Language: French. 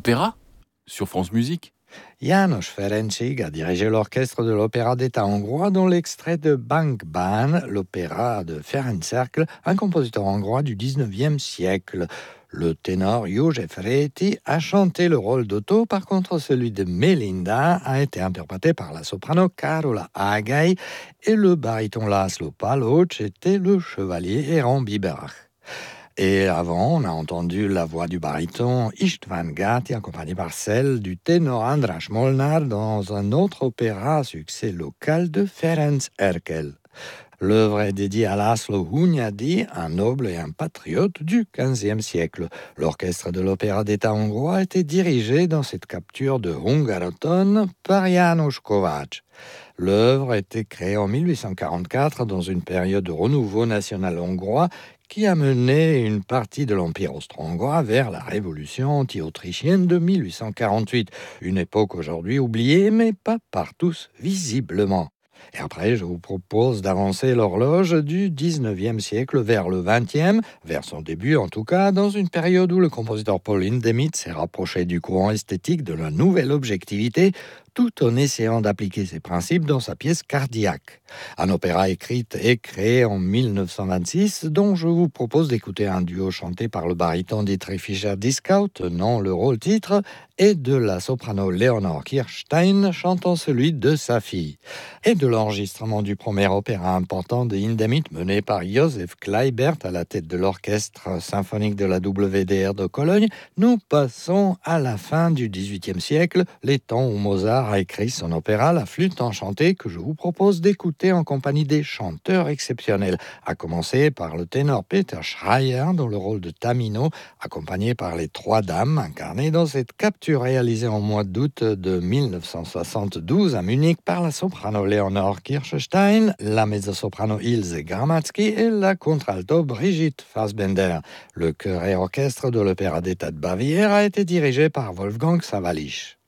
l'opéra sur France Musique. János Ferencsig a dirigé l'orchestre de l'Opéra d'État hongrois dans l'extrait de Bankban, l'opéra de Ferenc Erkel, un compositeur hongrois du 19e siècle. Le ténor József Réti a chanté le rôle d'Otto, par contre celui de Melinda a été interprété par la soprano Carola Ágai et le baryton László Palócs était le chevalier Aaron Biberach. Et avant, on a entendu la voix du baryton István Gati accompagnée par celle du ténor András Molnár dans un autre opéra à succès local de Ferenc Erkel. L'œuvre est dédiée à László Hunyadi, un noble et un patriote du XVe siècle. L'orchestre de l'Opéra d'État hongrois a été dirigé dans cette capture de Hungaroton par János Kovács. L'œuvre a été créée en 1844 dans une période de renouveau national hongrois qui a mené une partie de l'Empire austro-hongrois vers la révolution anti-autrichienne de 1848. Une époque aujourd'hui oubliée, mais pas par tous, visiblement. Et après, je vous propose d'avancer l'horloge du 19e siècle vers le 20e, vers son début en tout cas, dans une période où le compositeur Paul Hindemith s'est rapproché du courant esthétique de la nouvelle objectivité, tout en essayant d'appliquer ces principes dans sa pièce Cardiaque. Un opéra écrit et créé en 1926, dont je vous propose d'écouter un duo chanté par le baryton Dietrich Fischer-Dieskau, tenant le rôle titre, et de la soprano Leonor Kirstein chantant celui de sa fille. Et de l'enregistrement du premier opéra important de Hindemith mené par Joseph Kleibert à la tête de l'orchestre symphonique de la WDR de Cologne, nous passons à la fin du XVIIIe siècle, les temps où Mozart a écrit son opéra La Flûte enchantée, que je vous propose d'écouter en compagnie des chanteurs exceptionnels, à commencer par le ténor Peter Schreier dans le rôle de Tamino, accompagné par les trois dames incarnées dans cette capture réalisée en mois d'août de 1972 à Munich par la soprano Leonor Kirchstein, la mezzo-soprano Ilse Gramatzky et la contralto Brigitte Fassbender. Le chœur et orchestre de l'Opéra d'État de Bavière a été dirigé par Wolfgang Sawallisch.